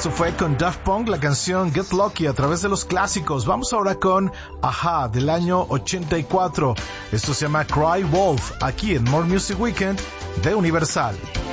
Esto fue con Daft Punk, la canción Get Lucky a través de los clásicos. Vamos ahora con Aha del año 84. Esto se llama Cry Wolf, aquí en More Music Weekend de Universal.